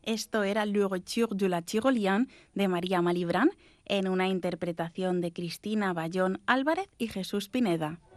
Esto era Le Retour de la Tyrolienne de María Malibran en una interpretación de Cristina Bayón Álvarez y Jesús Pineda.